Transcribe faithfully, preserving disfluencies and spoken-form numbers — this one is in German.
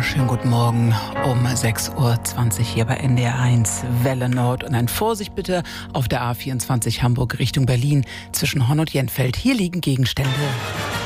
Schönen guten Morgen um sechs Uhr zwanzig hier bei N D R eins Welle Nord. Und ein Vorsicht bitte auf der A vierundzwanzig Hamburg Richtung Berlin zwischen Horn und Jenfeld. Hier liegen Gegenstände.